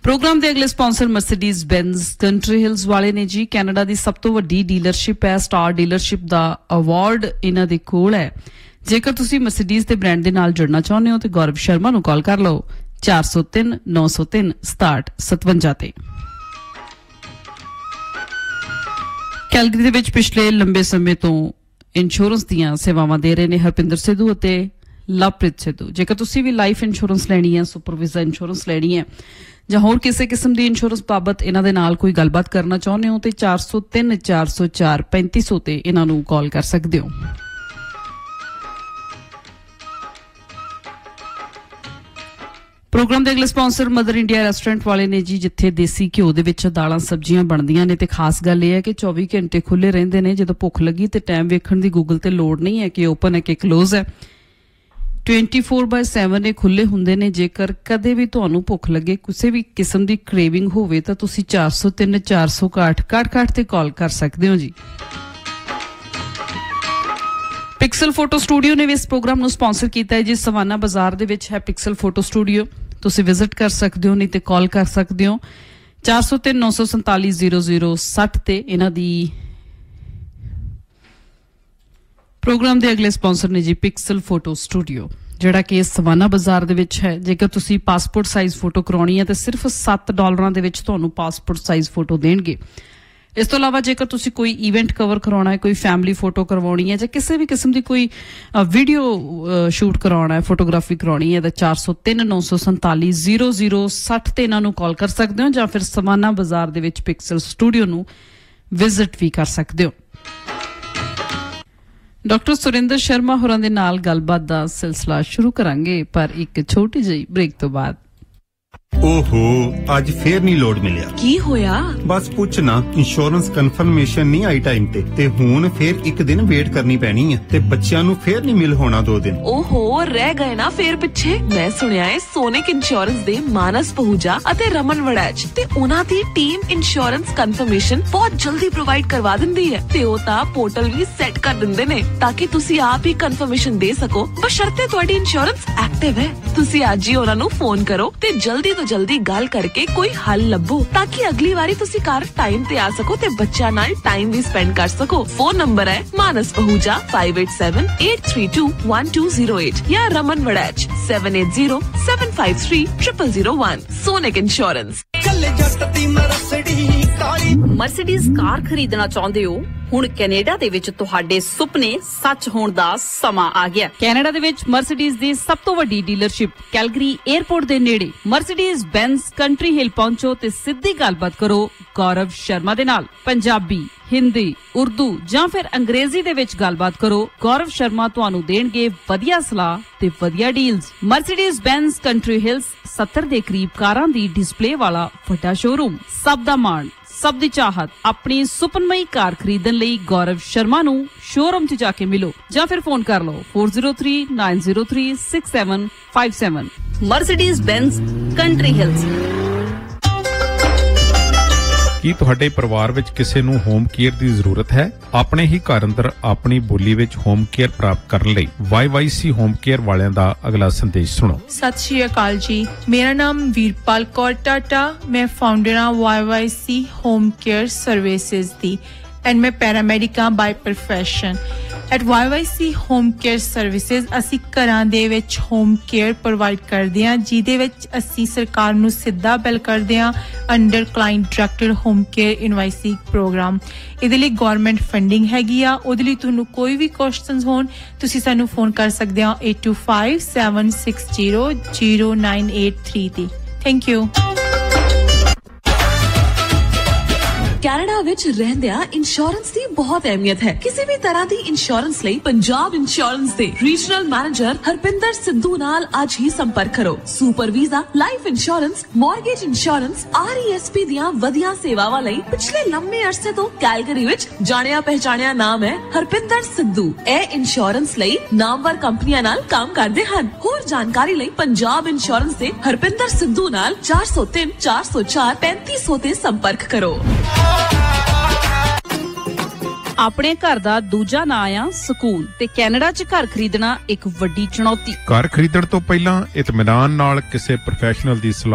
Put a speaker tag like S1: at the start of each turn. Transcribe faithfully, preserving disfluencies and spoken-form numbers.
S1: Programme ਦੇ ਅਗਲੇ sponsor Mercedes ਬੈਂਜ਼ country Hills ਵਾਲੇ ਨੇ ਜੀ। ਕੈਨੇਡਾ ਦੀ ਸਭ ਤੋਂ ਵੱਡੀ ਡੀਲਰਸ਼ਿਪ ਹੈ। ਸਟਾਰ ਡੀਲਰਸ਼ਿਪ ਦਾ ਅਵਾਰਡ ਇਹਨਾਂ ਦੇ ਕੋਲ ਹੈ। ਜੇਕਰ ਤੁਸੀਂ ਮਰਸੀਡੀਜ਼ ਦੇ ਬ੍ਰਾਂਡ ਦੇ ਨਾਲ ਜੁੜਨਾ ਚਾਹੁੰਦੇ ਹੋ ਤੇ ਗੌਰਵ ਸ਼ਰਮਾ ਨੂੰ ਕਾਲ ਕਰ ਲਓ ਚਾਰ ਸੌ ਤਿੰਨ ਨੌ ਸੌ ਤਿੰਨ ਸਤਾਹਠ ਸਤਵੰਜਾ ਤੇ। ਕੈਲਗਰੀ ਦੇ ਵਿੱਚ ਪਿਛਲੇ ਲੰਬੇ ਸਮੇਂ ਤੋਂ ਇੰਸ਼ੋਰੈਂਸ ਦੀਆਂ ਸੇਵਾਵਾਂ ਦੇ ਰਹੇ ਨੇ ਹਰਪਿੰਦਰ ਸਿੱਧੂ ਅਤੇ ਲਵਪ੍ਰੀਤ ਸਿੱਧੂ। ਜੇਕਰ ਤੁਸੀਂ ਵੀ ਲਾਈਫ ਇੰਸ਼ੋਰੈਂਸ ਲੈਣੀ ਹੈ, ਸੁਪਰਵਾਈਜ਼ਰ ਇੰਸ਼ੋਰੈਂਸ ਲੈਣੀ ਹੈ ਜਾਂ ਹੋਰ ਕਿਸੇ ਕਿਸਮ ਦੀ ਇੰਸ਼ੋਰੈਂਸ ਬਾਬਤ ਇਹਨਾਂ ਦੇ ਨਾਲ ਕੋਈ ਗੱਲਬਾਤ ਕਰਨਾ ਚਾਹੁੰਦੇ ਹੋ ਤੇ ਚਾਰ ਸੌ ਤਿੰਨ ਚਾਰ ਸੌ ਚਾਰ ਪੈਂਤੀ ਸੌ ਤੇ ਇਹਨਾਂ ਨੂੰ ਕਾਲ ਕਰ ਸਕਦੇ ਹੋ। ਪ੍ਰੋਗਰਾਮ ਦੇ ਅਗਲੇ ਸਪਾਂਸਰ ਮਦਰ ਇੰਡੀਆ ਰੈਸਟੋਰੈਂਟ ਵਾਲੇ ਨੇ ਜੀ, ਜਿੱਥੇ ਦੇਸੀ ਘਿਓ ਦੇ ਵਿੱਚ ਦਾਲਾਂ ਸਬਜ਼ੀਆਂ ਬਣਦੀਆਂ ਨੇ ਤੇ ਖਾਸ ਗੱਲ ਇਹ ਹੈ ਕਿ ਚੌਵੀ ਘੰਟੇ ਖੁੱਲੇ ਰਹਿੰਦੇ ਨੇ। ਜਦੋਂ ਭੁੱਖ ਲੱਗੀ ਤੇ ਟਾਈਮ ਵੇਖਣ ਦੀ ਗੂਗਲ ਤੇ ਲੋੜ ਨਹੀਂ ਹੈ ਕਿ ਓਪਨ ਹੈ ਕਿ ਕਲੋਜ਼ ਹੈ। ਟਵੈਂਟੀ ਫੋਰ ਬਾਏ ਸੈਵਨ ਇਹ ਖੁੱਲੇ ਹੁੰਦੇ ਨੇ। ਜੇਕਰ ਕਦੇ ਵੀ ਤੁਹਾਨੂੰ ਭੁੱਖ ਲੱਗੇ, ਕਿਸੇ ਵੀ ਕਿਸਮ ਦੀ ਕ੍ਰੇਵਿੰਗ ਹੋਵੇ ਤਾਂ ਤੁਸੀਂ ਚਾਰ ਸੌ ਤਿੰਨ ਚਾਰ ਸੌ ਇਕਾਹਠ ਇਕਾਹਠ ਤੇ ਕਾਲ ਕਰ ਸਕਦੇ ਹੋ ਜੀ। ਪਿਕਸਲ ਫੋਟੋ ਸਟੂਡੀਓ ਨੇ ਵੀ ਇਸ ਪ੍ਰੋਗਰਾਮ ਨੂੰ ਸਪਾਂਸਰ ਕੀਤਾ ਹੈ ਜੀ। ਸਵਾਨਾ ਬਾਜ਼ਾਰ ਦੇ ਵਿੱਚ ਹੈ ਪਿਕਸਲ ਫੋਟੋ ਸਟੂਡੀਓ। ਤੁਸੀਂ ਵਿਜ਼ਿਟ ਕਰ ਸਕਦੇ ਹੋ, ਨਹੀਂ ਤੇ ਕਾਲ ਕਰ ਸਕਦੇ ਹੋ ਚਾਰ ਸੌ ਤਿੰਨ ਨੌ ਸੌ ਸੰਤਾਲੀ ਜ਼ੀਰੋ ਜ਼ੀਰੋ ਸੱਠ ਤੇ। ਇਹਨਾਂ ਦੀ ਪ੍ਰੋਗਰਾਮ ਦੇ ਅਗਲੇ ਸਪਾਂਸਰ ਨੇ ਜੀ ਪਿਕਸਲ ਫੋਟੋ ਸਟੂਡੀਓ, ਜਿਹੜਾ ਕਿ ਸਵਾਨਾ ਬਾਜ਼ਾਰ ਦੇ ਵਿੱਚ ਹੈ। ਜੇਕਰ ਤੁਸੀਂ ਪਾਸਪੋਰਟ ਸਾਈਜ਼ ਫੋਟੋ ਕਰਾਉਣੀ ਹੈ ਤਾਂ ਸਿਰਫ ਸੱਤ ਡਾਲਰਾਂ ਦੇ ਵਿੱਚ ਤੁਹਾਨੂੰ ਪਾਸਪੋਰਟ ਸਾਈਜ਼ ਫੋਟੋ ਦੇਣਗੇ। ਇਸ ਤੋਂ ਇਲਾਵਾ ਜੇਕਰ ਤੁਸੀਂ ਕੋਈ ਇਵੈਂਟ ਕਵਰ ਕਰਵਾਉਣਾ ਹੈ, ਕੋਈ ਫੈਮਿਲੀ ਫੋਟੋ ਕਰਵਾਉਣੀ ਹੈ ਜਾਂ ਕਿਸੇ ਵੀ ਕਿਸਮ ਦੀ ਕੋਈ ਵੀਡੀਓ ਸ਼ੂਟ ਕਰਵਾਉਣਾ ਹੈ, ਫੋਟੋਗ੍ਰਾਫੀ ਕਰਾਉਣੀ ਹੈ ਤਾਂ ਚਾਰ ਸੌ ਤਿੰਨ ਨੌ ਸੌ ਸੰਤਾਲੀ ਜ਼ੀਰੋ ਜ਼ੀਰੋ ਸੱਠ ਤੇ ਇਹਨਾਂ ਨੂੰ ਕਾਲ ਕਰ ਸਕਦੇ ਹੋ ਜਾਂ ਫਿਰ ਸਵਾਨਾ ਬਾਜ਼ਾਰ ਦੇ ਵਿੱਚ ਪਿਕਸਲ ਸਟੂਡੀਓ ਨੂੰ ਵਿਜ਼ਿਟ ਵੀ ਕਰ ਸਕਦੇ ਹੋ। ਡਾਕਟਰ ਸੁਰਿੰਦਰ ਸ਼ਰਮਾ ਹੋਰਾਂ ਦੇ ਨਾਲ ਗੱਲਬਾਤ ਦਾ ਸਿਲਸਿਲਾ ਸ਼ੁਰੂ ਕਰਾਂਗੇ, ਪਰ ਇੱਕ ਛੋਟੀ ਜਿਹੀ ਬ੍ਰੇਕ ਤੋਂ ਬਾਅਦ।
S2: ਓਹੋ, ਅੱਜ ਫੇਰ ਨਹੀਂ ਲੋਡ ਮਿਲਿਆ।
S3: ਕੀ ਹੋਇਆ?
S2: ਬਸ ਪੁੱਛ ਨਾ, ਇੰਸ਼ੋਰੈਂਸ ਕਨਫਰਮੇਸ਼ਨ ਨਹੀਂ ਆਈ ਟਾਈਮ ਤੇ ਤੇ ਹੁਣ ਫੇਰ ਇੱਕ ਦਿਨ ਵੇਟ ਕਰਨੀ ਪੈਣੀ ਹੈ ਤੇ ਬੱਚਿਆਂ ਨੂੰ ਫੇਰ ਨਹੀਂ ਮਿਲ ਹੋਣਾ ਦੋ ਦਿਨ।
S3: ਓਹੋ, ਰਹਿ ਗਏ ਨਾ ਫੇਰ ਪਿੱਛੇ। ਮੈਂ ਸੁਣਿਆ ਹੈ ਸੋਨਿਕ ਇੰਸ਼ੋਰੈਂਸ ਦੇ ਮਾਨਸ ਪਹੂਜਾ ਅਤੇ ਰਮਨ ਵੜੈਚ ਤੇ ਉਹਨਾਂ ਦੀ ਟੀਮ ਇੰਸ਼ੋਰੈਂਸ ਕਨਫਰਮੇਸ਼ਨ ਬਹੁਤ ਜਲਦੀ ਪ੍ਰੋਵਾਈਡ ਕਰਵਾ ਦਿੰਦੀ ਹੈ ਤੇ ਉਹ ਤਾਂ ਪੋਰਟਲ ਵੀ ਸੈੱਟ ਕਰ ਦਿੰਦੇ ਨੇ ਤਾਂ ਕਿ ਤੁਸੀਂ ਆਪ ਹੀ ਕਨਫਰਮੇਸ਼ਨ ਦੇ ਸਕੋ, ਬਸ਼ਰਤੇ ਤੁਹਾਡੀ ਇੰਸ਼ੋਰੈਂਸ ਐਕਟਿਵ ਹੈ। ਤੁਸੀਂ ਅੱਜ ਹੀ ਉਹਨਾਂ ਨੂੰ ਫੋਨ ਕਰੋ ਤੇ ਜਲਦੀ ਤੋਂ ਜਲਦੀ ਗੱਲ ਕਰਕੇ ਕੋਈ ਹੱਲ ਲੱਭੋ ਤਾਂ ਕਿ ਅਗਲੀ ਵਾਰੀ ਤੁਸੀਂ ਘਰ ਟਾਈਮ ਤੇ ਆ ਸਕੋ ਤੇ ਬੱਚਿਆਂ ਨਾਲ ਟਾਈਮ ਵੀ ਸਪੈਂਡ ਕਰ ਸਕੋ। ਫੋਨ ਨੰਬਰ ਹੈ ਮਾਨਸ ਪਹੂਜਾ five eight seven eight three two one two zero eight ਜਾਂ Raman Waraich seven eight zero seven five three zero zero zero one। Sonic insurance.
S4: Mercedes ਕਾਰ ਖਰੀਦਣਾ ਚਾਹੁੰਦੇ ਹੋ? ਹੁਣ ਕੈਨੇਡਾ ਦੇ ਵਿੱਚ ਤੁਹਾਡੇ ਸੁਪਨੇ ਸੱਚ ਹੋਣ ਦਾ ਸਮਾਂ ਆ ਗਿਆ।
S1: ਕੈਨੇਡਾ ਦੇ ਵਿੱਚ ਮਰਸੀਡੀਜ਼ ਦੀ ਸਭ ਤੋਂ ਵੱਡੀ ਡੀਲਰਸ਼ਿਪ ਕੈਲਗਰੀ 에ਅਰਪੋਰਟ ਦੇ ਨੇੜੇ ਮਰਸੀਡੀਜ਼ ਬੈਂਜ਼ ਕੰਟਰੀ ਹਿਲ ਪਹੁੰਚੋ ਤੇ ਸਿੱਧੀ ਗੱਲਬਾਤ ਕਰੋ ਗੌਰਵ ਸ਼ਰਮਾ ਦੇ ਨਾਲ। ਪੰਜਾਬੀ, ਹਿੰਦੀ, ਉਰਦੂ ਜਾਂ ਫਿਰ ਅੰਗਰੇਜ਼ੀ ਦੇ ਵਿੱਚ ਗੱਲਬਾਤ ਕਰੋ। ਗੌਰਵ ਸ਼ਰਮਾ ਤੁਹਾਨੂੰ ਦੇਣਗੇ ਵਧੀਆ ਸਲਾਹ ਤੇ ਵਧੀਆ ਡੀਲਸ। ਮਰਸੀਡੀਜ਼ ਬੈਂਜ਼ ਕੰਟਰੀ ਹਿਲਸ ਸੱਤਰ ਦੇ ਕਰੀਬ ਕਾਰਾਂ ਦੀ ਡਿਸਪਲੇ ਵਾਲਾ ਵੱਡਾ ਸ਼ੋਰੂਮ। ਸਭ ਦਾ ਮਾਣ, ਸਭ ਦੀ ਚਾਹਤ। ਆਪਣੀ ਸੁਪਨਮਈ ਕਾਰ ਖਰੀਦਣ ਲਈ ਗੌਰਵ ਸ਼ਰਮਾ ਨੂੰ ਸ਼ੋਰੂਮ 'ਚ ਜਾ ਕੇ ਮਿਲੋ ਜਾਂ ਫਿਰ ਫੋਨ ਕਰ ਲਓ four zero three nine zero three six seven five seven।
S4: Mercedes ਬੈਂਜ਼ country Hills.
S5: ਕੀ ਤੁਹਾਡੇ ਪਰਿਵਾਰ ਵਿੱਚ ਕਿਸੇ ਨੂੰ ਹੋਮ ਕੇਅਰ ਦੀ ਜ਼ਰੂਰਤ ਹੈ? ਆਪਣੇ ਹੀ ਘਰ ਅੰਦਰ ਆਪਣੀ ਬੋਲੀ ਵਿੱਚ ਹੋਮ ਕੇਅਰ ਪ੍ਰਾਪਤ ਕਰਨ ਲਈ why Y C home care ਵਾਲਿਆਂ ਦਾ ਅਗਲਾ ਸੰਦੇਸ਼ ਸੁਣੋ।
S6: ਸਤਿ ਸ਼੍ਰੀ ਅਕਾਲ ਜੀ, ਮੇਰਾ ਨਾਮ ਵੀਰਪਾਲ ਕੌਰ ਟਾਟਾ। ਮੈਂ ਫਾਊਂਡਰ ਹਾਂ why Y C home care services the and ਮੈਂ ਪੈਰਾਮੈਡਿਕ ਹਾਂ by profession. At why Y C home care services ਅਸੀਂ ਘਰਾਂ ਦੇ ਵਿੱਚ ਹੋਮ ਕੇਅਰ ਪ੍ਰੋਵਾਈਡ ਕਰਦੇ ਹਾਂ, ਜਿਹਦੇ ਵਿੱਚ ਅਸੀਂ ਸਰਕਾਰ ਨੂੰ ਸਿੱਧਾ ਬਿੱਲ ਕਰਦੇ ਹਾਂ under client directed home care ਇਨਵਾਇਸਿੰਗ programme. ਇਹਦੇ ਲਈ ਗੌਰਮੈਂਟ ਫੰਡਿੰਗ ਹੈਗੀ ਆ। ਉਹਦੇ ਲਈ ਤੁਹਾਨੂੰ ਕੋਈ ਵੀ ਕੁਐਸਚਨਸ ਹੋਣ ਤੁਸੀਂ ਸਾਨੂੰ ਫੋਨ ਕਰ ਸਕਦੇ ਹੋ eight two five seven six zero zero nine eight three ਤੇ। Thank you.
S3: ਕੈਨੇਡਾ ਵਿੱਚ ਰਹਿੰਦਿਆਂ ਇੰਸ਼ੋਰੈਂਸ ਦੀ ਬਹੁਤ ਅਹਿਮੀਅਤ ਹੈ। ਕਿਸੇ ਵੀ ਤਰ੍ਹਾਂ ਦੀ ਇੰਸ਼ੋਰੈਂਸ ਲਈ ਪੰਜਾਬ ਇੰਸ਼ੋਰੈਂਸ ਦੇ ਰੀਜਨਲ ਮੈਨੇਜਰ ਹਰਪਿੰਦਰ ਸਿੱਧੂ ਨਾਲ ਅੱਜ ਹੀ ਸੰਪਰਕ ਕਰੋ। Super visa, life insurance, mortgage insurance, R E S P ਦੀਆਂ ਵਧੀਆ ਸੇਵਾਵਾਂ ਲਈ ਪਿਛਲੇ ਲੰਮੇ ਅਰਸੇ ਤੋਂ ਕੈਲਗਰੀ ਵਿੱਚ ਜਾਣਿਆ ਪਹਿਚਾਣਿਆ ਨਾਮ ਹੈ ਹਰਪਿੰਦਰ ਸਿੱਧੂ। ਇਹ ਇੰਸ਼ੋਰੈਂਸ ਲਈ ਨਾਮਵਰ ਕੰਪਨੀਆਂ ਨਾਲ ਕੰਮ ਕਰਦੇ ਹਨ। ਹੋਰ ਜਾਣਕਾਰੀ ਲਈ ਪੰਜਾਬ ਇੰਸ਼ੋਰੈਂਸ ਦੇ ਹਰਪਿੰਦਰ ਸਿੱਧੂ ਨਾਲ ਚਾਰ ਸੌ ਤਿੰਨ ਚਾਰ ਸੌ ਚਾਰ ਪੈਂਤੀ ਸੌ ਤੇ ਸੰਪਰਕ ਕਰੋ।
S1: ਆਪਣੇ ਘਰ ਦਾ ਦੂਜਾ ਨਾਂ ਆ ਸਕੂਨ ਤੇ ਕੈਨੇਡਾ 'ਚ ਘਰ ਖਰੀਦਣਾ ਇੱਕ ਵੱਡੀ ਚੁਣੌਤੀ।
S5: ਘਰ ਖਰੀਦਣ ਤੋਂ ਪਹਿਲਾਂ ਇਤਮੀਨਾਨ ਨਾਲ ਕਿਸੇ ਪ੍ਰੋਫੈਸ਼ਨਲ ਦੀ ਸਲਾਹ